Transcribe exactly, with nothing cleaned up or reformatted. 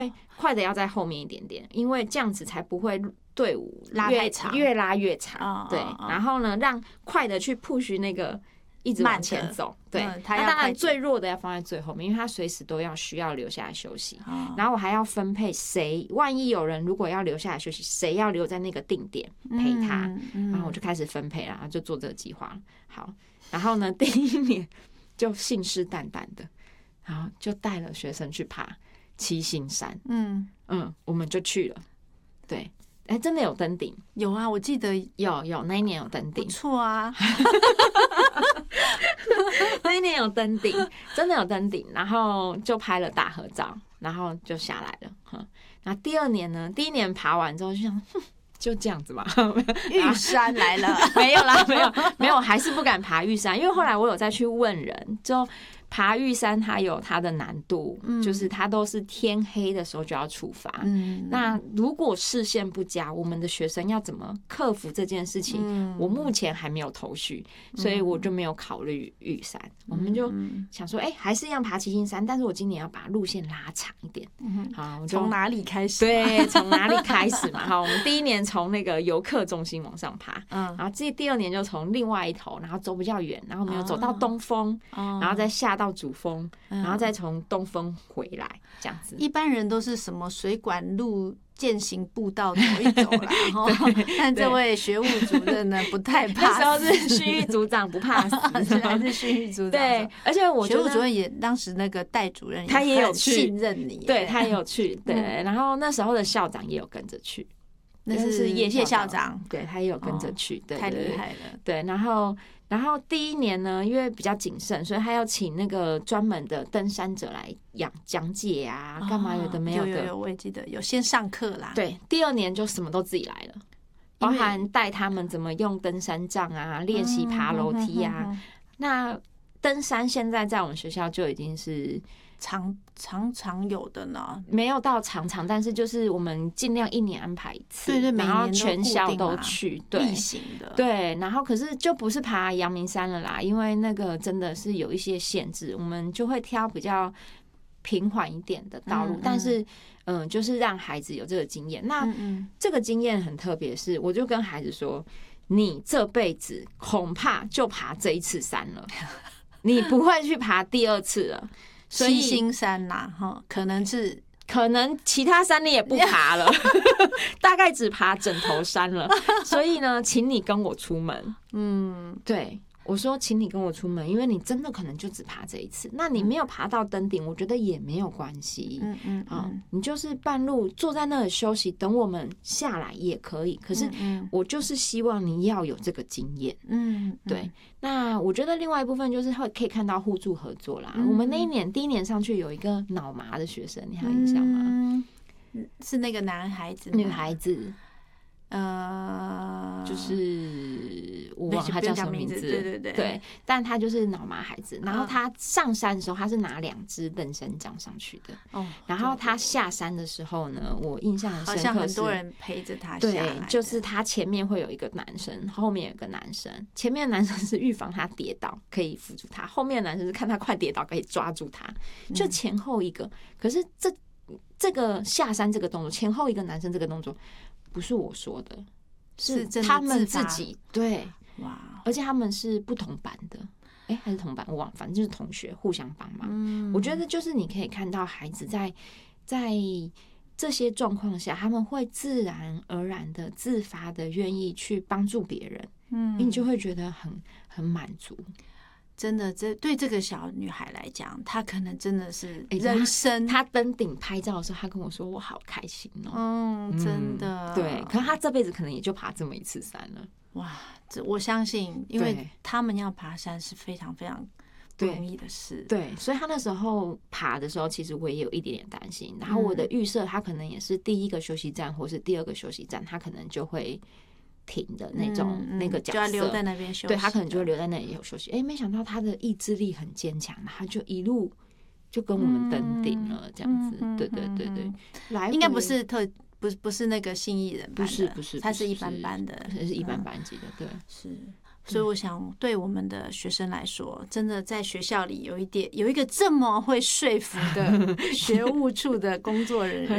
快的要在后面一点点，因为这样子才不会队伍拉太长， 越拉越长。 哦、 对、 哦， 然后呢，让快的去 push 那个一直往前走。对、 嗯， 那当然最弱的要放在最后面，因为他随时都要需要留下来休息。哦、然后我还要分配谁，万一有人如果要留下来休息，谁要留在那个定点陪他。嗯嗯、然后我就开始分配了，然后就做这个计划。好，然后呢，第一年就信誓旦旦的，然后就带了学生去爬七星山。嗯嗯，我们就去了。对，哎、欸，真的有登顶？ 有啊，我记得有有那一年有登顶， 不错啊。 那一年有登顶，真的有登顶，然后就拍了大合照，然后就下来了。哼，那第二年呢？第一年爬完之后就想，哼，就这样子嘛。 玉山来了， 没有啦，没有没有，还是不敢爬玉山，因为后来我有再去问人，就爬玉山它有它的难度，嗯、就是它都是天黑的时候就要出发。嗯、那如果视线不佳，我们的学生要怎么克服这件事情？嗯、我目前还没有头绪，所以我就没有考虑玉山。嗯、我们就想说，哎、欸，还是一样爬七星山，但是我今年要把路线拉长一点。嗯、好，我就从哪里开始？ 对，从哪里开始嘛？好，我们第一年从那个游客中心往上爬，嗯，然后这第二年就从另外一头，然后走比较远，然后我们有走到东峰，哦、然后再下到主峰，然后再从东峰回来，这样子。 一般人都是什么水管路、健行步道走一走啦，但这位学务主任呢不太怕死， 那时候是训育组长不怕死， 原来是训育组长。 对，而且我觉得学务主任也当时那个戴主任他也有去信任你， 对他也有去，对，然后那时候的校长也有跟着去。 那是叶校长， 对他也有跟着去，对， 太厉害了。 对，然后，然后第一年呢，因为比较谨慎，所以他要请那个专门的登山者来讲讲解啊，干嘛有的没有的。 有有有，我也记得有先上课啦。 对，第二年就什么都自己来了，包含带他们怎么用登山杖啊，练习爬楼梯啊。那登山现在在我们学校就已经是。 常常常有的呢， 没有到常常，但是就是我们尽量一年安排一次， 对对， 然后全校都去，对， 例行的， 对，然后可是就不是爬阳明山了啦，因为那个真的是有一些限制，我们就会挑比较平缓一点的道路，嗯嗯但是嗯，就是让孩子有这个经验。那这个经验很特别，是我就跟孩子说，你这辈子恐怕就爬这一次山了，你不会去爬第二次了。 七星山呐，哈，可能是可能其他山你也不爬了，大概只爬枕头山了。所以呢，请你跟我出门。嗯，对。我说，请你跟我出门，因为你真的可能就只爬这一次。那你没有爬到登顶，我觉得也没有关系。嗯嗯啊，你就是半路坐在那里休息，等我们下来也可以。可是我就是希望你要有这个经验。嗯，对。那我觉得另外一部分就是会可以看到互助合作啦。我们那一年第一年上去有一个脑麻的学生，你还有印象吗？ 是那个男孩子、 女孩子。 呃， 就是我忘了他叫什么名字， 对对对， 对，但他就是脑麻孩子。然后他上山的时候，他是拿两只登山杖上去的。哦，然后他下山的时候呢，我印象很深刻， 好像很多人陪着他下来。 对，就是他前面会有一个男生，后面有一个男生。前面的男生是预防他跌倒，可以扶住他；后面的男生是看他快跌倒，可以抓住他。就前后一个，可是这这个下山这个动作，前后一个男生这个动作。不是我说的，是他们自己对哇，而且他们是不同班的，哎、欸，还是同班，我忘了，反正就是同学互相帮忙。嗯，我觉得就是你可以看到孩子在在这些状况下，他们会自然而然的、自发的愿意去帮助别人，嗯，你就会觉得很很满足。 真的，这对这个小女孩来讲，她可能真的是人生。 她登顶拍照的时候，她跟我说：“我好开心哦。” 嗯，真的。 对，可是她这辈子可能也就爬这么一次山了。 哇，这我相信，因为他们要爬山是非常非常不容易的事。 对，对，所以她那时候爬的时候，其实我也有一点点担心。然后我的预设，她可能也是第一个休息站，或是第二个休息站，她可能就会。停的那种、嗯、那个角色， 就要留在那边休息。 对，他可能就会留在那里有休息。哎、欸，没想到他的意志力很坚强，他就一路就跟我们登顶了，这样子。嗯、对对对对， 来应该不是特不是不是那个信义人班的， 不是不是， 他是一般班的， 是是一般班级的，对， 是。所以我想，对我们的学生来说，真的在学校里有一点有一个这么会说服的学务处的工作人员。